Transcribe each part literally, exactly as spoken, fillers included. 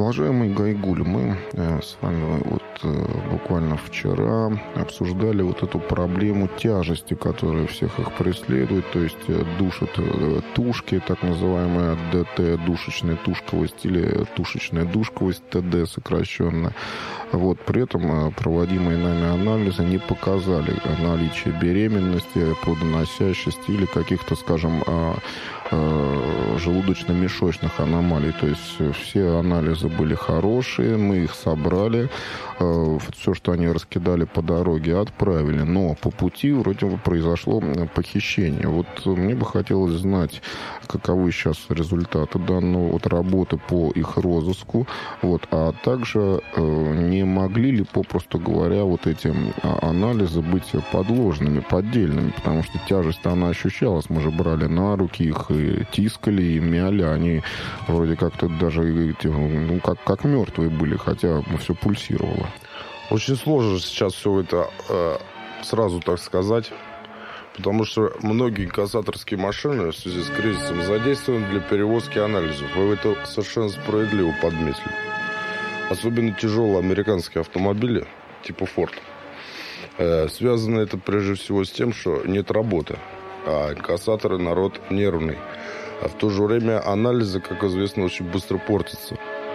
Уважаемый Гайгуль, мы э, с вами вот э, буквально вчера обсуждали вот эту проблему тяжести, которая всех их преследует, то есть э, душат э, тушки, так называемая ДТ, душечная тушковость, или тушечная душковость, ТД сокращенно. Вот, при этом э, проводимые нами анализы не показали наличие беременности, плодоносящести или каких-то, скажем, э, желудочно-мешочных аномалий. То есть все анализы были хорошие, мы их собрали, все, что они раскидали по дороге, отправили. Но по пути вроде бы произошло похищение. Вот мне бы хотелось знать, каковы сейчас результаты данной вот работы по их розыску. Вот, а также не могли ли, попросту говоря, вот эти анализы быть подложными, поддельными, потому что тяжесть она ощущалась. Мы же брали на руки их и тискали, и мяли. Они вроде как-то даже ну, как, как мертвые были, хотя все пульсировало. Очень сложно сейчас все это э, сразу так сказать, потому что многие инкассаторские машины в связи с кризисом задействованы для перевозки анализов. Вы это совершенно справедливо подметили. Особенно тяжелые американские автомобили типа Ford. Э, связано это прежде всего с тем, что нет работы, а инкассаторы народ нервный. А в то же время анализы, как известно, очень быстро портятся.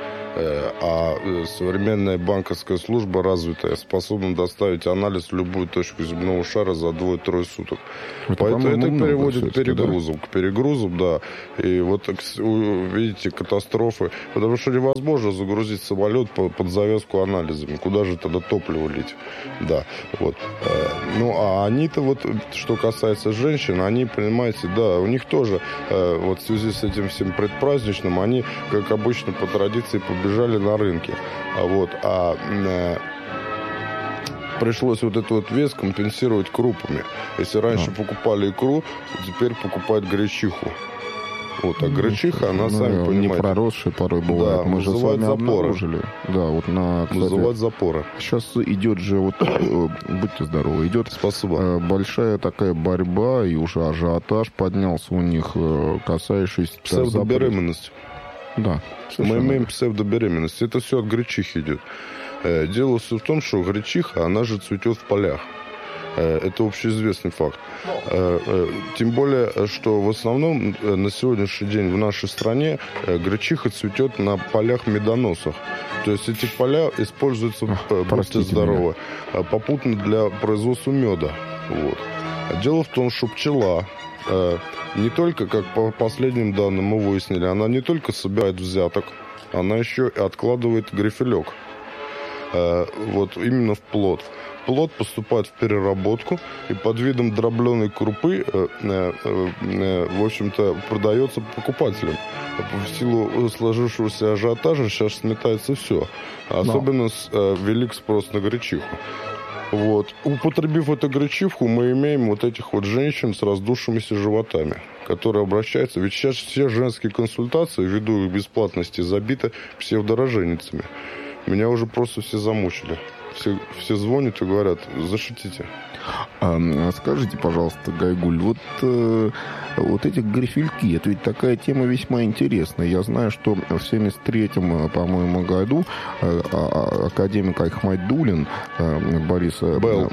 А современная банковская служба развитая способна доставить анализ в любую точку земного шара за двое-трое суток. Это, Поэтому это переводит к перегрузам. Да? К перегрузам, да. И вот видите, катастрофы. Потому что невозможно загрузить самолет под завязку анализами. Куда же тогда топливо лить? Да. Вот. Ну, а они-то вот, что касается женщин, они, понимаете, да, у них тоже вот в связи с этим всем предпраздничным, они, как обычно, по традиции побежали на рынке. А вот, а э, пришлось вот этот вот вес компенсировать крупами. Если раньше а. покупали икру, то теперь покупают гречиху. Вот, а гречиха, она, ну, сами понимаете... Не проросшая порой бывает. Да, мы же с вами обнаружили. Да, вот на, кстати, вызывать запоры. Сейчас идет же, вот, будьте здоровы, идет Спасибо. большая такая борьба, и уже ажиотаж поднялся у них, касающийся... Псевдобеременность. Да. Мы имеем псевдобеременность. Это все от гречихи идет. Дело все в том, что гречиха, она же цветет в полях. Это общеизвестный факт. Тем более, что в основном на сегодняшний день в нашей стране гречиха цветет на полях медоносах. То есть эти поля используются, будьте здоровы, попутно для производства меда. Вот. Дело в том, что пчела не только, как по последним данным мы выяснили, она не только собирает взяток, она еще и откладывает грифелек. Вот именно в плод. Плод поступает в переработку и под видом дробленой крупы, в общем-то, продается покупателям. В силу сложившегося ажиотажа сейчас сметается все. Особенно Но. велик спрос на гречиху. Вот. Употребив эту гречиху, мы имеем вот этих вот женщин с раздувшимися животами, которые обращаются. Ведь сейчас все женские консультации, ввиду их бесплатности, забиты псевдороженицами. Меня уже просто все замучили. Все, все звонят и говорят: зашутите. А, скажите, пожалуйста, Гайгуль, вот, э, вот эти грифельки, это ведь такая тема весьма интересная. Я знаю, что в семьдесят третьем, по-моему, году э, а, академик Ахмайдуллин э, Борис... Э,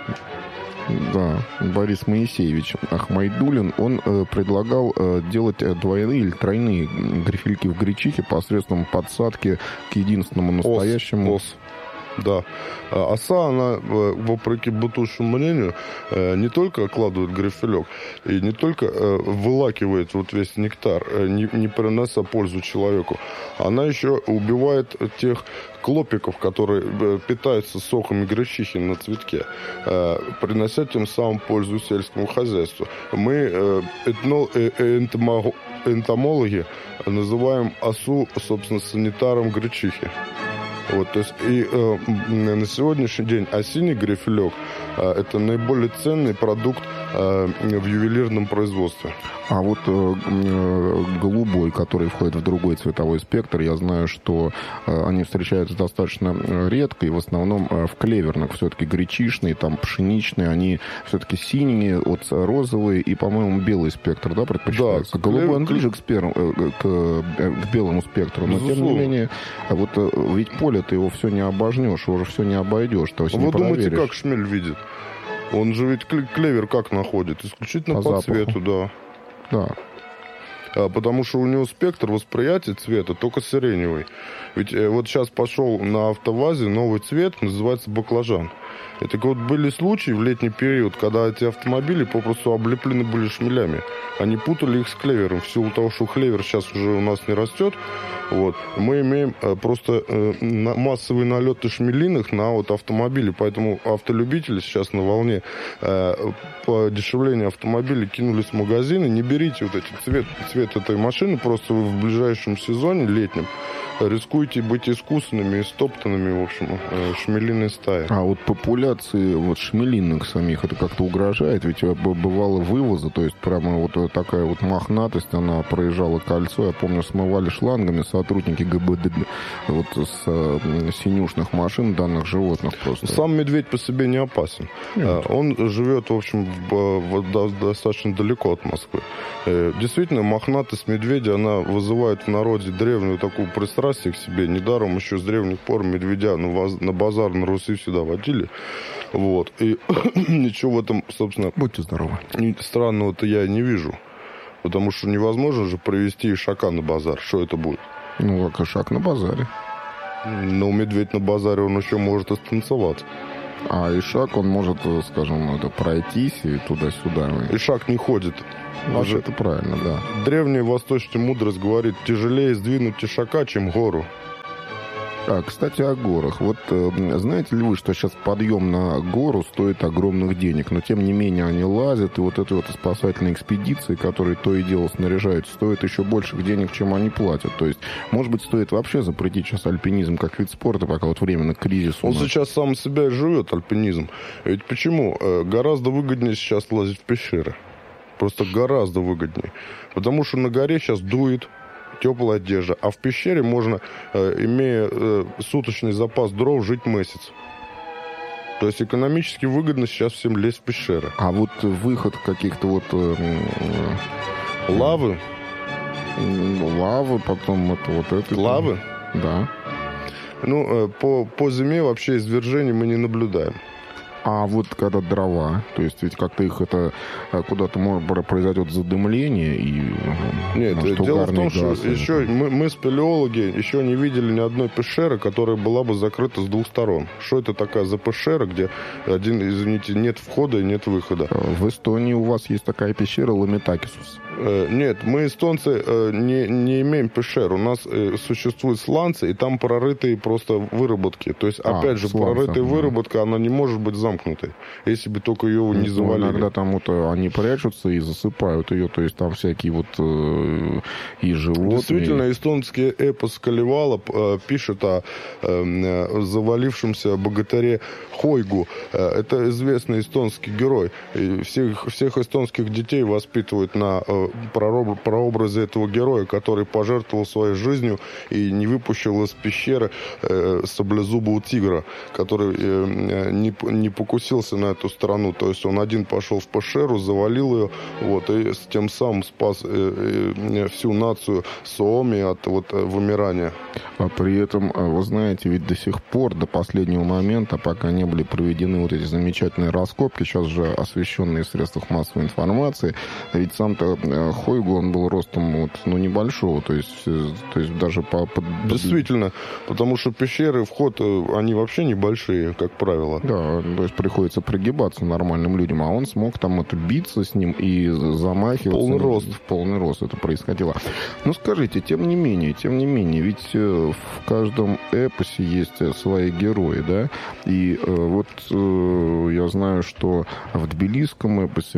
Да, Борис Моисеевич Ахмайдуллин, он э, предлагал э, делать двойные или тройные грифельки в гречихе посредством подсадки к единственному настоящему... Ос, ос. Да. Оса, она, вопреки бытующему мнению, не только окладывает грифелек и не только вылакивает вот весь нектар, не, не принося пользу человеку, она еще убивает тех клопиков, которые питаются соками гречихи на цветке, принося тем самым пользу сельскому хозяйству. Мы, этно, энтомологи, называем осу, собственно, санитаром гречихи. Вот, то есть, и э, на сегодняшний день осиний грифелек э, это наиболее ценный продукт э, в ювелирном производстве. А вот э, голубой, который входит в другой цветовой спектр, я знаю, что э, они встречаются достаточно редко, и в основном э, в клеверных все-таки гречишные, там пшеничные, они все-таки синие, вот розовые и, по-моему, белый спектр, да, предпочитается? Да, голубой клевер... он ближе к, спер... к, к белому спектру, но безусловно. Тем не менее, вот ведь поле ты его все не обожнешь, его же все не обойдешь. То есть вы не думаете, как шмель видит? Он же ведь клевер как находит? Исключительно по, по цвету, да. Да. А, потому что у него спектр восприятия цвета только сиреневый. Ведь э, вот сейчас пошел на АвтоВАЗе новый цвет, называется баклажан. И так вот были случаи в летний период, когда эти автомобили попросту облеплены были шмелями. Они путали их с клевером. В силу того, что клевер сейчас уже у нас не растет, вот, мы имеем э, просто э, на, массовые налеты шмелиных на вот автомобили. Поэтому автолюбители сейчас на волне э, подешевления автомобилей кинулись в магазины. Не берите вот эти цвет, цвет этой машины, просто вы в ближайшем сезоне летнем рискуете быть искусанными и стоптанными, в общем, шмелиной стаи. А вот популяции вот шмелиных самих, это как-то угрожает? Ведь бывало вывоза, то есть прямо вот такая вот мохнатость, она проезжала кольцо, я помню, смывали шлангами сотрудники ГИБДД вот с синюшных машин данных животных просто. Сам медведь по себе не опасен. Нет. Он живет, в общем, в, в, достаточно далеко от Москвы. Действительно, мохнатость медведя, она вызывает в народе древнюю такую пристрастие к себе. Недаром еще с древних пор медведя на базар на Руси всегда водили. Вот. И ничего в этом, собственно... Будьте здоровы. Странного-то я не вижу. Потому что невозможно же привезти ишака на базар. Что это будет? Ну, как ишак на базаре. Но медведь на базаре, он еще может останцеваться. А ишак, он может, скажем, это пройтись и туда-сюда. Ишак не ходит. Даже это правильно, да. Древняя восточная мудрость говорит, тяжелее сдвинуть ишака, чем гору. А, кстати, о горах. Вот знаете ли вы, что сейчас подъем на гору стоит огромных денег, но тем не менее они лазят, и вот эти вот спасательные экспедиции, которые то и дело снаряжают, стоят еще больших денег, чем они платят. То есть, может быть, стоит вообще запретить сейчас альпинизм как вид спорта, пока вот временно кризис у Он нас. сейчас сам себя и живет, альпинизм. Ведь почему? Гораздо выгоднее сейчас лазить в пещеры. Просто гораздо выгоднее. Потому что на горе сейчас дует, теплая одежда, а в пещере можно, э, имея э, суточный запас дров, жить месяц. То есть экономически выгодно сейчас всем лезть в пещеры. А вот выход каких-то вот... Э, э, лавы? Лавы, потом это вот это... Лавы? Да. Ну, э, по, по зиме вообще извержений мы не наблюдаем. А вот когда дрова, то есть ведь как-то их это куда-то может произойдет задымление и... Нет, может, дело в том, что еще мы, мы спелеологи еще не видели ни одной пещеры, которая была бы закрыта с двух сторон. Что это такая за пещера, где один, извините, нет входа и нет выхода? В Эстонии у вас есть такая пещера Ламетакисус. Нет, мы, эстонцы, не, не имеем пещер. У нас существуют сланцы, и там прорытые просто выработки. То есть, а, опять же, сланцы, прорытая да. выработка, она не может быть замкнутой, если бы только ее не завалили. Иногда там вот они прячутся и засыпают ее, то есть там всякие вот э, и животные. Действительно, эстонский эпос Калевала э, пишет о э, завалившемся богатыре Хойгу. Э, это известный эстонский герой. И всех, всех эстонских детей воспитывают на э, прообразе этого героя, который пожертвовал своей жизнью и не выпущил из пещеры э, саблезубого тигра, который э, не, не покусился на эту страну. То есть он один пошел в пещеру, завалил ее, вот, и тем самым спас э, э, всю нацию Суоми от вот, вымирания. А при этом, вы знаете, ведь до сих пор, до последнего момента, пока не были проведены вот эти замечательные раскопки, сейчас же освещенные в средствах массовой информации, ведь сам-то Хойгу, он был ростом вот, ну, небольшого, то есть, то есть даже по... по... Действительно, потому что пещеры, вход, они вообще небольшие, как правило. Да, то есть приходится пригибаться нормальным людям, а он смог там это биться с ним и замахиваться. Полный рост. В полный рост это происходило. Ну, скажите, тем не менее, тем не менее, ведь в каждом эпосе есть свои герои, да, и вот я знаю, что в тбилисском эпосе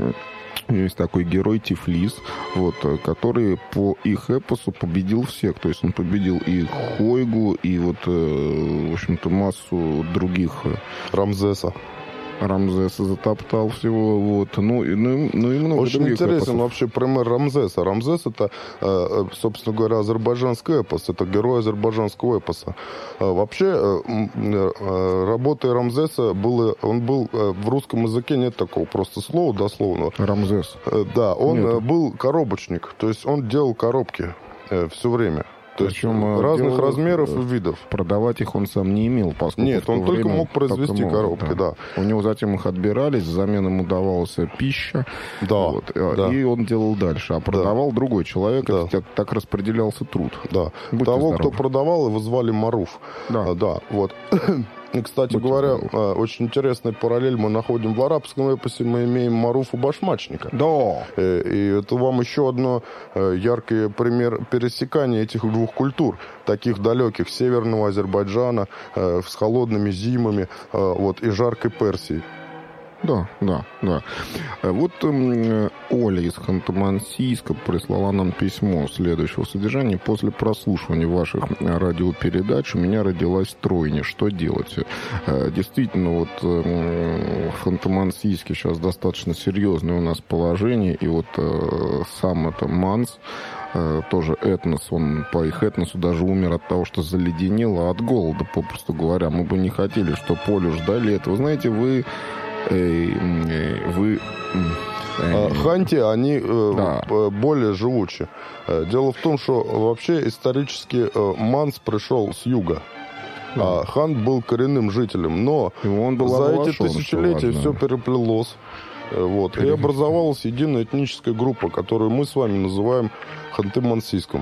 есть такой герой Тифлис, вот, который по их эпосу победил всех. То есть он победил и Хойгу, и вот, в общем-то, массу других. Рамзеса. Рамзеса затоптал всего, вот, ну, и, ну, ну и много Очень других интересен эпосов. вообще пример Рамзеса. Рамзес — это, собственно говоря, азербайджанский эпос, это герой азербайджанского эпоса. Вообще, работой Рамзеса было, он был, в русском языке нет такого просто слова дословного. Рамзес. Да, он Нет. был коробочник, то есть он делал коробки все время. То Причем есть разных делал, размеров и видов. Продавать их он сам не имел, поскольку Нет, в то он только время мог произвести только мог, коробки, да. У него затем их отбирались, взамен ему давалась пища, Да, вот, да. и он делал дальше. А продавал да. другой человек, Да. так, так распределялся труд. Да. Будьте Того, здоровы. кто продавал, его звали Маруф. Да. А, да, вот. И, кстати Будьте говоря, здоровы. очень интересный параллель мы находим в арабском эпосе, мы имеем Маруфа Башмачника. Да. И это вам еще одно яркий пример пересекания этих двух культур, таких далеких, северного Азербайджана, с холодными зимами, вот, и жаркой Персии. Да, да, да. Вот э, Оля из Ханты-Мансийска прислала нам письмо следующего содержания. После прослушивания ваших радиопередач у меня родилась тройня. Что делать? Э, действительно, вот э, в Ханты-Мансийске сейчас достаточно серьезное у нас положение. И вот э, сам это Манс, э, тоже этнос, он по их этносу даже умер от того, что заледенел, а от голода, попросту говоря. Мы бы не хотели, что Полю ждали этого. Вы знаете, вы... вы... Ханти, они да. более живучи. Дело в том, что вообще исторически Манс пришел с юга. Да. А хан был коренным жителем. Но он был за оглашен, эти тысячелетия все переплелось. Вот, и образовалась единая этническая группа, которую мы с вами называем Ханты-Мансийском.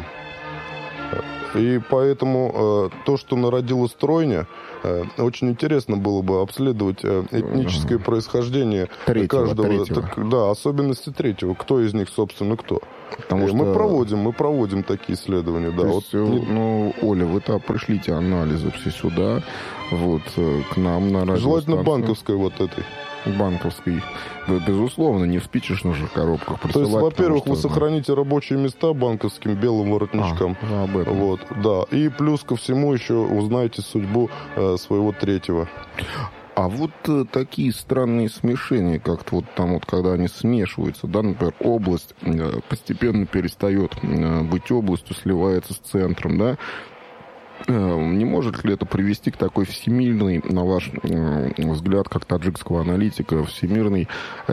И поэтому э, то, что народилась тройня, э, очень интересно было бы обследовать э, этническое происхождение третьего, каждого. Третьего. Так, да, особенности третьего. Кто из них, собственно, кто. Потому и что... мы проводим, мы проводим такие исследования. Да. Вот, вот, ну, Оля, вы-то пришлите анализы все сюда, вот, к нам на радиостанцию. Желательно банковской вот этой. Банковской. Безусловно, не в спичечных же коробках присылать. То есть, во-первых, что, вы сохраните да. рабочие места банковским белым воротничком. А, об этом. Вот, да. И плюс ко всему еще узнаете судьбу э, своего третьего. А вот э, такие странные смешения, как-то вот там вот, когда они смешиваются, да, например, область э, постепенно перестает э, быть областью, сливается с центром, да, не может ли это привести к такой всемирной, на ваш взгляд, как таджикского аналитика, всемирной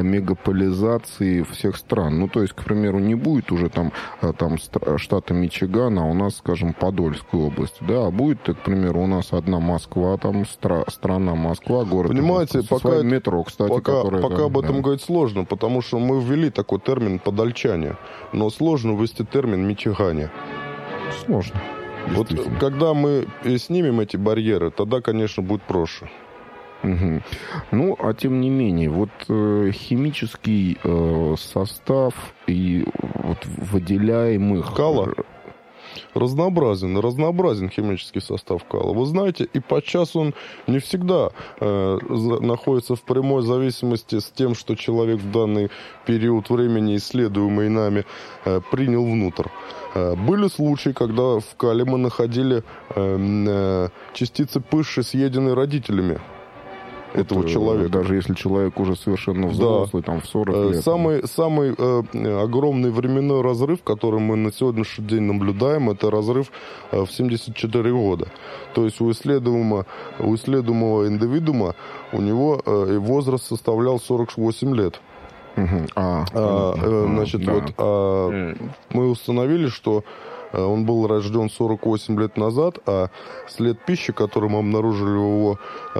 мегаполизации всех стран? Ну, то есть, к примеру, не будет уже там, там штата Мичиган, а у нас, скажем, Подольской области, да, а будет, к примеру, у нас одна Москва, там стра- страна Москва, город. Понимаете, пока метро, кстати, пока, которое, пока да, об этом да. говорить сложно, потому что мы ввели такой термин подольчане, но сложно ввести термин мичигане. Сложно. Вот когда мы снимем эти барьеры, тогда, конечно, будет проще. Угу. Ну, а тем не менее, вот э, химический э, состав и вот выделяемых... Кала? Разнообразен, разнообразен химический состав кала. Вы знаете, и подчас он не всегда э, находится в прямой зависимости с тем, что человек в данный период времени, исследуемый нами, э, принял внутрь. Э, были случаи, когда в кале мы находили э, э, частицы пыщи, съеденные родителями этого вот, человека. Даже если человек уже совершенно взрослый, да. там в сорок лет. Самый, самый э, огромный временной разрыв, который мы на сегодняшний день наблюдаем, это разрыв э, в семьдесят четыре года. То есть у исследуемого, у исследуемого индивидуума у него э, возраст составлял сорок восемь лет. Угу. А, а, э, значит, да. вот, а, мы установили, что он был рожден сорок восемь лет назад, а след пищи, который мы обнаружили в его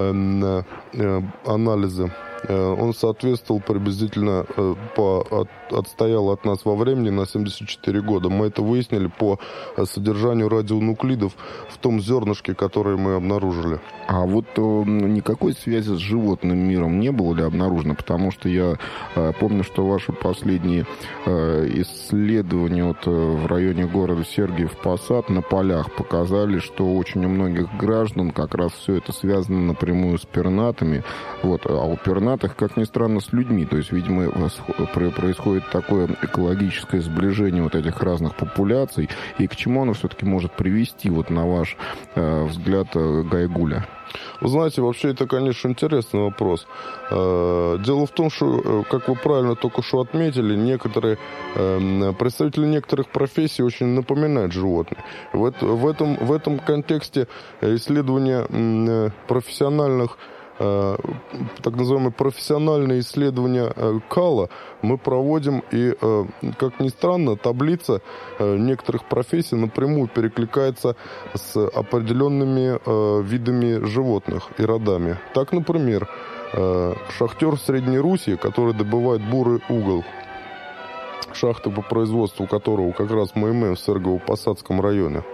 э, э, анализе, э, он соответствовал приблизительно, э, по, от, отстоял от нас во времени на семьдесят четыре года. Мы это выяснили по содержанию радионуклидов в том зернышке, которое мы обнаружили. А вот э, никакой связи с животным миром не было ли обнаружено? Потому что я э, помню, что ваши последние э, исследования вот, э, в районе города Сергиев Посад на полях показали, что очень у многих граждан как раз все это связано напрямую с пернатыми. Вот, а у пернатых, как ни странно, с людьми. То есть, видимо, происходит такое экологическое сближение вот этих разных популяций. И к чему оно все-таки может привести, вот на ваш э, взгляд, Гайгуля? Вы знаете, вообще это, конечно, интересный вопрос. Дело в том, что, как вы правильно только что отметили, некоторые представители некоторых профессий очень напоминают животных. В этом, в этом контексте исследования профессиональных, так называемые профессиональные исследования кала мы проводим, и, как ни странно, таблица некоторых профессий напрямую перекликается с определенными видами животных и родами. Так, например, шахтер в Средней Руси, который добывает бурый угол, шахта по производству которого как раз мы имеем в Сыргово-Посадском районе,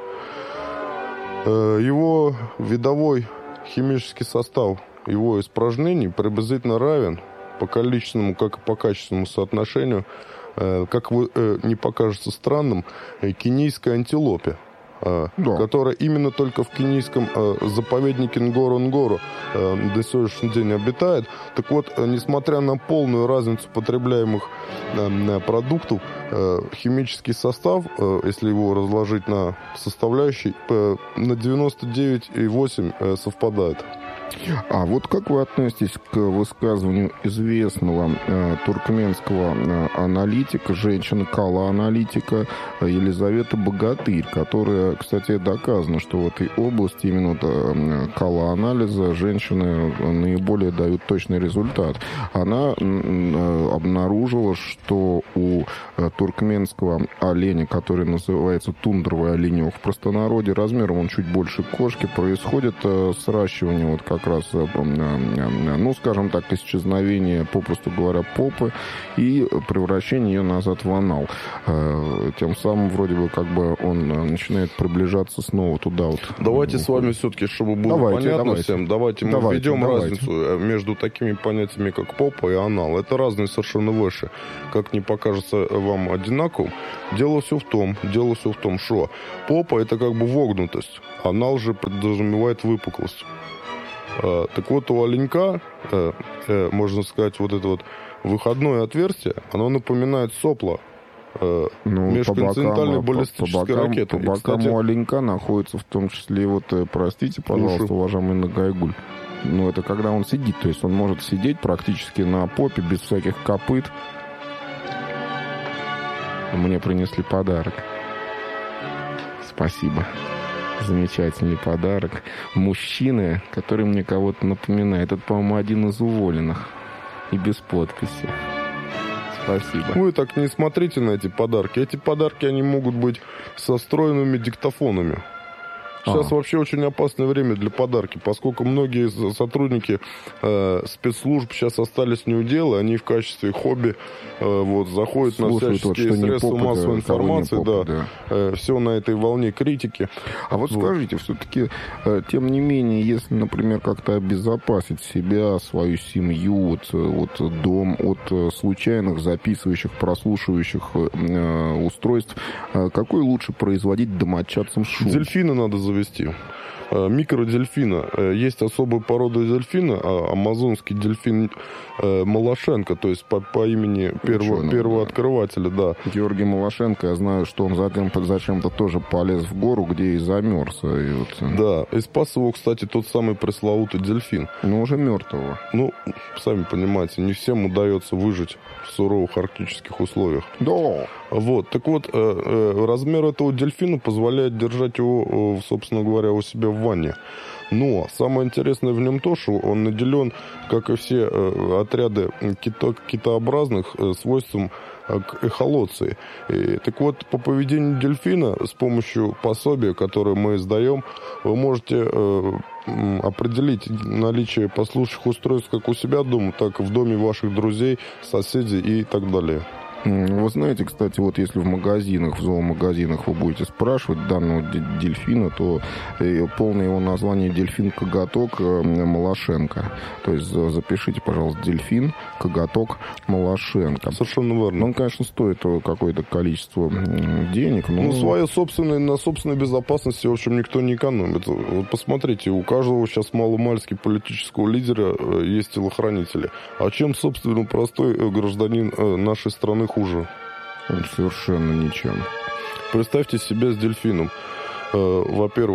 его видовой химический состав его испражнений приблизительно равен по количественному, как и по качественному соотношению, как не покажется странным, кенийской антилопе, да. которая именно только в кенийском заповеднике Нгоронгоро до сегодняшний день обитает. Так вот, несмотря на полную разницу потребляемых продуктов, химический состав, если его разложить на составляющие, на девяносто девять и восемь десятых совпадает. А вот как вы относитесь к высказыванию известного э, туркменского э, аналитика, женщины-кала-аналитика Елизаветы Богатырь, которая, кстати, доказано, что в этой области именно э, кала-анализа женщины наиболее дают точный результат. Она э, обнаружила, что у э, туркменского оленя, который называется тундровый оленек, в простонародье размером он чуть больше кошки, происходит э, сращивание вот как раз, ну, скажем так, исчезновение, попросту говоря, попы и превращение ее назад в анал. Тем самым, вроде бы, как бы он начинает приближаться снова туда вот. Давайте с вами все-таки, чтобы было давайте, понятно давайте. всем, давайте мы давайте, введем давайте. разницу между такими понятиями, как попа и анал. Это разные совершенно вещи. Как не покажется вам одинаковым, дело все в том, дело все в том, что попа — это как бы вогнутость, анал же подразумевает выпуклость. Так вот, у оленька, можно сказать, вот это вот выходное отверстие, оно напоминает сопло ну, межконтинентальной баллистической по бокам, ракеты. По бокам кстати, у оленька находится в том числе, вот, простите, пожалуйста, уши. Уважаемый Нагайгуль, ну, это когда он сидит, то есть он может сидеть практически на попе, без всяких копыт. Мне принесли подарок. Спасибо. Замечательный подарок. Мужчина, который мне кого-то напоминает. Это, по-моему, один из уволенных. И без подписи. Спасибо. Вы так не смотрите на эти подарки. Эти подарки, они могут быть со встроенными диктофонами. Сейчас а. вообще очень опасное время для подарки, поскольку многие сотрудники э, спецслужб сейчас остались не у дела, они в качестве хобби э, вот, заходят Слушают, на всяческие вот, средства попа, массовой да, информации, попа, да, да. Э, все на этой волне критики. А вот, вот. скажите, все-таки, э, тем не менее, если, например, как-то обезопасить себя, свою семью, от, от дом, от случайных записывающих, прослушивающих э, устройств, э, какой лучше производить домочадцам шум? Дельфина надо завести. Микродельфина. Есть особая порода дельфина, амазонский дельфин Малашенко, то есть по, по имени первого, Ученый, первого да. открывателя, да. Георгий Малашенко, я знаю, что он затем зачем-то тоже полез в гору, где и замерз. И вот... Да, и спас его, кстати, тот самый пресловутый дельфин. Но уже мертвого. Ну, сами понимаете, не всем удается выжить в суровых арктических условиях. Да. Вот, так вот, размер этого дельфина позволяет держать его, собственно говоря, у себя в ванне. Но самое интересное в нем то, что он наделен, как и все отряды кито- китообразных, свойством к эхолоции. И, так вот, по поведению дельфина с помощью пособия, которое мы издаем, вы можете э, определить наличие послушных устройств как у себя дома, так и в доме ваших друзей, соседей и так далее. Вы знаете, кстати, вот если в магазинах, в зоомагазинах вы будете спрашивать данного дельфина, то полное его название дельфин-коготок Малашенко. То есть запишите, пожалуйста, дельфин, коготок Малашенко. Совершенно верно. Он, конечно, стоит какое-то количество денег, но... Ну, свое собственное, на собственной безопасности, в общем, никто не экономит. Вот посмотрите, у каждого сейчас маломальски политического лидера есть телохранители. А чем, собственно, простой гражданин нашей страны хуже? Совершенно ничем. Представьте себя с дельфином. Во-первых,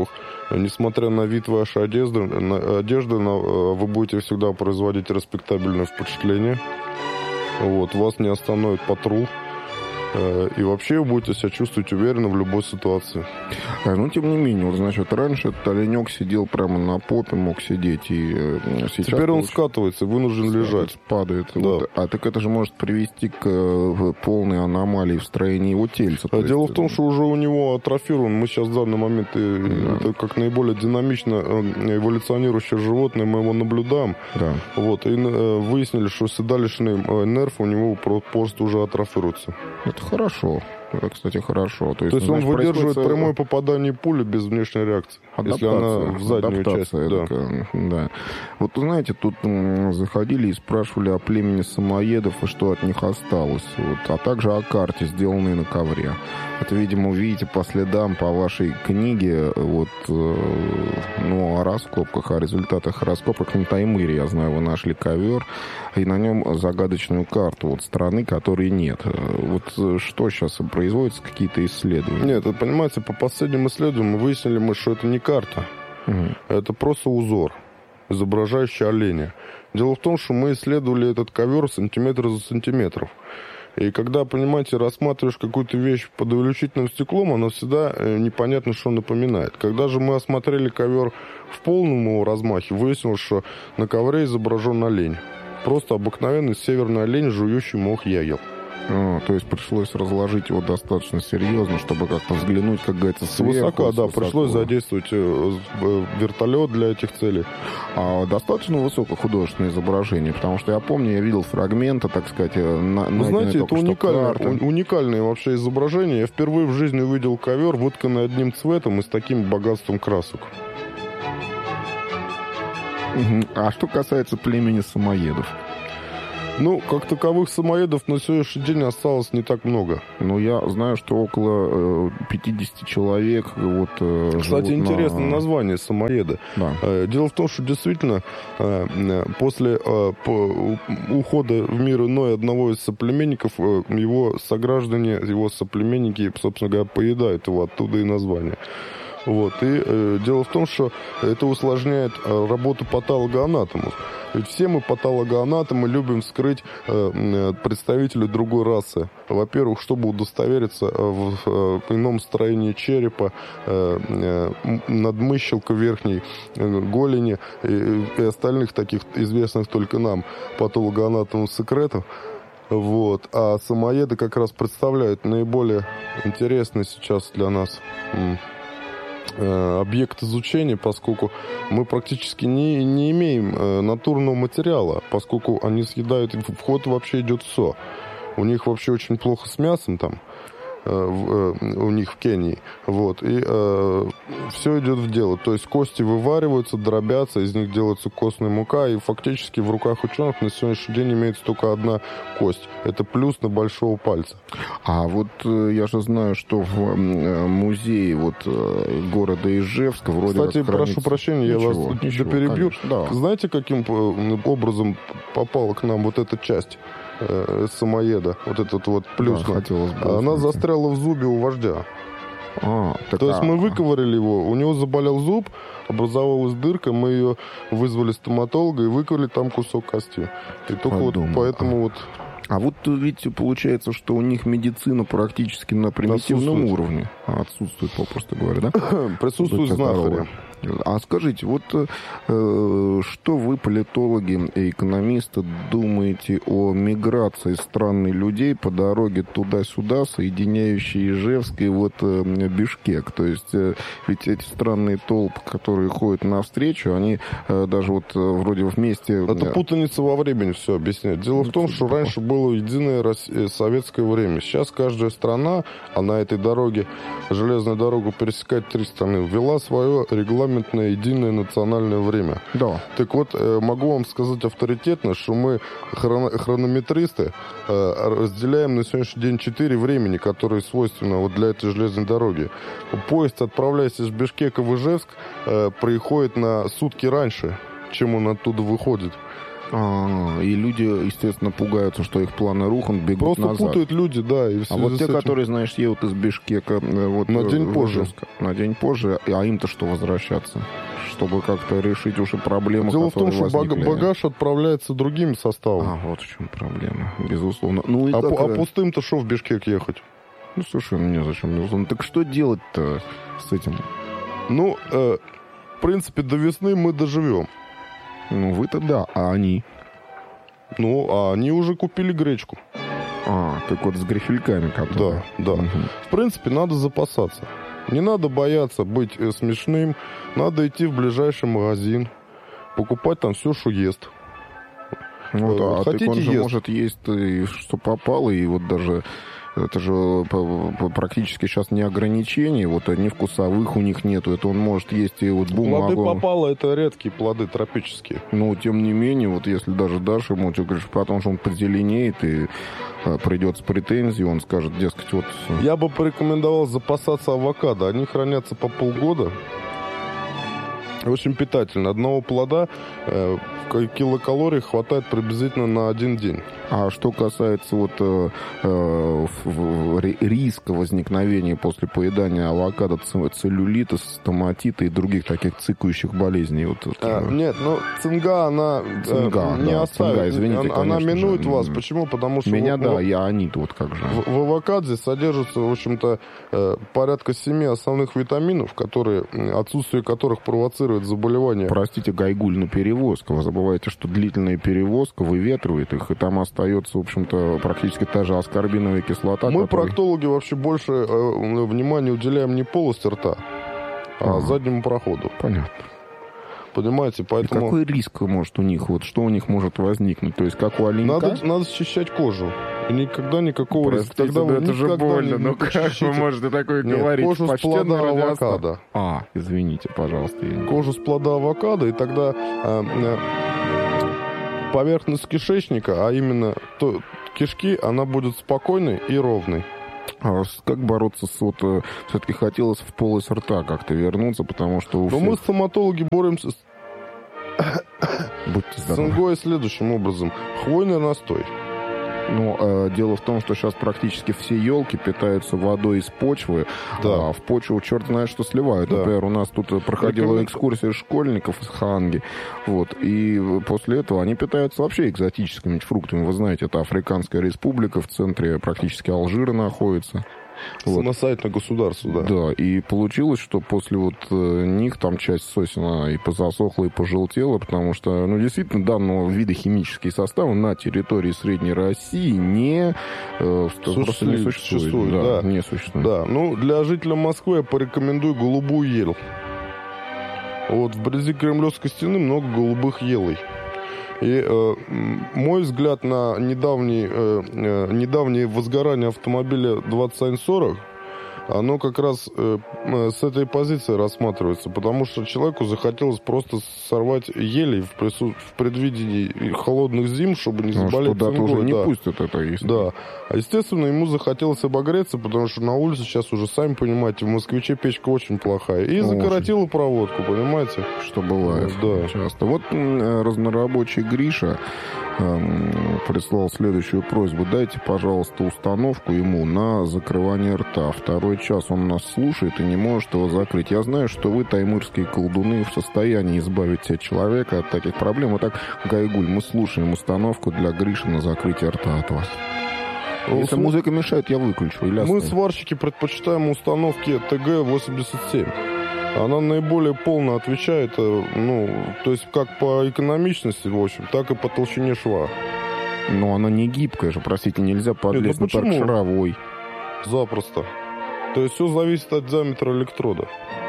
Несмотря на вид вашей одежды, на, одежды на, вы будете всегда производить респектабельное впечатление. Вот, вас не остановит патруль. И вообще вы будете себя чувствовать уверенно в любой ситуации. А, ну, тем не менее, вот, значит, раньше этот оленек сидел прямо на попе, мог сидеть, и сейчас... Теперь он скатывается, вынужден лежать. Падает. Да. Вот. А так это же может привести к полной аномалии в строении его тельца. А дело есть... в том, что уже у него атрофирован, мы сейчас в данный момент, да. это как наиболее динамично эволюционирующее животное, мы его наблюдаем. Да. Вот, и выяснили, что седалищный нерв у него просто уже атрофируется. Это хорошо. Это, кстати, хорошо. То есть, То есть ну, он значит, выдерживает происходит... прямое попадание пули без внешней реакции. Адаптация, если она в заднюю часть. Да. Такая, да. Вот, знаете, тут заходили и спрашивали о племени самоедов и что от них осталось. Вот, а также о карте, сделанной на ковре. Это, видимо, видите по следам по вашей книге, вот, ну, о раскопках, о результатах раскопок на Таймыре, я знаю, вы нашли ковер, и на нем загадочную карту вот страны, которой нет. Вот что сейчас производятся, какие-то исследования? Нет, это, понимаете, по последним исследованиям выяснили мы, что это не карта. Угу. Это просто узор, изображающий оленя. Дело в том, что мы исследовали этот ковер сантиметр за сантиметром. И когда, понимаете, рассматриваешь какую-то вещь под увеличительным стеклом, она всегда непонятно, что напоминает. Когда же мы осмотрели ковер в полном его размахе, выяснилось, что на ковре изображен олень. Просто обыкновенный северный олень, жующий мох ягел. А, то есть пришлось разложить его достаточно серьезно, чтобы как-то взглянуть, как говорится, сверху. Высоко, да, высоко. Пришлось задействовать вертолет для этих целей. А достаточно высокохудожественное изображение? Потому что я помню, я видел фрагменты, так сказать, на, Вы знаете, это уникальное, уникальное вообще изображение. Я впервые в жизни увидел ковер, вытканный одним цветом и с таким богатством красок. А что касается племени самоедов? Ну, как таковых самоедов на сегодняшний день осталось не так много. Ну, я знаю, что около пятьдесят человек вот, Кстати, интересное на... название самоеда. Да. Дело в том, что действительно после ухода в мир иной одного из соплеменников, его сограждане, его соплеменники, собственно говоря, поедают его, оттуда и название. Вот. И э, дело в том, что это усложняет э, работу патологоанатомов. Ведь все мы патологоанатомы любим вскрыть э, представителей другой расы. Во-первых, чтобы удостовериться в э, ином строении черепа, э, э, надмыщелка верхней э, голени и, и остальных таких известных только нам патологоанатомов секретов. Вот. А самоеды как раз представляют наиболее интересный сейчас для нас объект изучения, поскольку мы практически не, не имеем э, натурного материала, поскольку они съедают, вход вообще идет все. У них вообще очень плохо с мясом там, э, э, у них в Кении. Вот. И э, все идет в дело. То есть кости вывариваются, дробятся, из них делается костная мука, и фактически в руках ученых на сегодняшний день имеется только одна кость. Это плюс на большого пальца. А вот я же знаю, что в музее вот города Ижевска вроде Кстати, как прошу прощения, ничего, я вас ничего, перебью. Да. Знаете, каким образом попала к нам вот эта часть э, самоеда, вот этот вот плюс? Да, хотелось бы Она узнать. застряла в зубе у вождя. А, так, То есть а, мы выковырили его, у него заболел зуб, образовалась дырка, мы ее вызвали стоматолога и выковырили там кусок кости. И только вот поэтому вот... А вот ведь получается, что у них медицина практически на примитивном уровне отсутствует, попросту говоря, да? Присутствуют знахари. А скажите, вот э, что вы, политологи и экономисты, думаете о миграции странных людей по дороге туда-сюда, соединяющей Ижевск и вот э, Бишкек? То есть э, ведь эти странные толпы, которые ходят навстречу, они э, даже вот э, вроде вместе... Это путаница во времени, все объясняет. Дело в том, что раньше было единое Россия, советское время. Сейчас каждая страна, а на этой дороге, железную дорогу пересекать три страны, ввела свое регламентное единое национальное время. Да. Так вот, могу вам сказать авторитетно, что мы, хронометристы, разделяем на сегодняшний день четыре времени, которые свойственны вот для этой железной дороги. Поезд, отправляясь из Бишкека в Ижевск, приходит на сутки раньше, чем он оттуда выходит. А, и люди, естественно, пугаются, что их планы рухнут, бегут Просто назад. Просто путают люди, да. И а вот те, этим... которые, знаешь, едут из Бишкека... Вот, на день позже. На день позже, а им-то что возвращаться? Чтобы как-то решить уже проблему, Дело в том, что возникли. багаж отправляется другим составом. А, вот в чем проблема, безусловно. Ну, и а, как... а пустым-то что в Бишкек ехать? Ну, совершенно незачем, безусловно. Так что делать-то с этим? Ну, э, в принципе, до весны мы доживем. Ну, вы-то да, а они? Ну, а они уже купили гречку. А, так вот с грифельками, которые... Да, да. Угу. В принципе, надо запасаться. Не надо бояться быть э, смешным. Надо идти в ближайший магазин, покупать там все, что ест. Ну, да, а хотите, так он же ест. может есть и что попало, и вот даже... Это же практически сейчас не ограничение, вот ни вкусовых у них нету, это он может есть и вот бумагу. Плоды попало, это редкие плоды тропические. Ну, тем не менее, вот если даже дашь ему, ты говоришь, потому что он позеленеет и а, придет с претензией, он скажет, дескать, вот... Я бы порекомендовал запасаться авокадо, они хранятся по полгода. Очень питательно. Одного плода э, килокалорий хватает приблизительно на один день. А что касается вот э, э, риска возникновения после поедания авокадо целлюлита, стоматита и других таких цикающих болезней? Вот, а, это... Нет, ну цинга, она цинга, э, не да, оставит. Цинга, извините, она, она минует же. вас. Почему? Потому что... Меня, в, да, в, я анит, вот как же. В, в авокадо содержится, в общем-то, э, порядка семи основных витаминов, которые, отсутствие которых провоцирует заболевание. Простите, Гайгуль, но перевозка. Вы забываете, что длительная перевозка выветривает их, и там остается, в общем-то, практически та же аскорбиновая кислота. Мы, которая... проктологи, вообще больше э, внимания уделяем не полости рта, а, а заднему проходу. Понятно. Понимаете, поэтому... И какой риск может у них, вот что у них может возникнуть? То есть, как у оленька? Надо, надо счищать кожу. И никогда никакого риска. Тогда вы это же больно, ну как вы можете такое Нет, говорить? Кожу с плода авокадо. А, извините, пожалуйста. Я... Кожу с плода авокадо, и тогда э, э, поверхность кишечника, а именно то, кишки, она будет спокойной и ровной. А как бороться с вот... Все-таки хотелось в полость рта как-то вернуться, потому что у Но всех... мы, стоматологи, боремся с... Будьте с цингой следующим образом. Хвойный настой. Ну, э, дело в том, что сейчас практически все елки питаются водой из почвы, да. а в почву черт знает что сливают. Да. Например, у нас тут проходила экскурсия школьников из Ханги, вот, и после этого они питаются вообще экзотическими фруктами. Вы знаете, это Африканская республика, в центре практически Алжира находится. Вот. Самостоятельное государство, да. Да, и получилось, что после вот э, них там часть сосен и позасохла, и пожелтела, потому что, ну, действительно, данного вида химические составы на территории Средней России не, э, просто не существует. существует да, да. Не существует. Да, ну, для жителя Москвы я порекомендую голубую ель. Вот вблизи Кремлевской стены много голубых елей. И э, мой взгляд на недавний, э, э, недавнее возгорание автомобиля двадцать один сорок, оно как раз э, с этой позиции рассматривается, потому что человеку захотелось просто сорвать елей в, прису... в предвидении холодных зим, чтобы не заболеть цингой. Уже не да. пустят это, если... Да. А естественно, ему захотелось обогреться, потому что на улице сейчас уже, сами понимаете, в Москвиче печка очень плохая. И очень. закоротила проводку, понимаете? Что бывает да. часто. Вот разнорабочий Гриша эм, прислал следующую просьбу. Дайте, пожалуйста, установку ему на закрывание рта. Второй час он нас слушает и не может его закрыть. Я знаю, что вы, таймырские колдуны, в состоянии избавить человека от таких проблем. Итак, Гайгуль, мы слушаем установку для Гриши на закрытие рта от вас. Если музыка мешает, я выключу. Или мы, сварщики, предпочитаем установки тэ гэ восемьдесят семь. Она наиболее полно отвечает, ну, то есть как по экономичности, в общем, так и по толщине шва. Но она не гибкая же, простите, нельзя подлезть на торг шаровой. Запросто. То есть все зависит от диаметра электрода.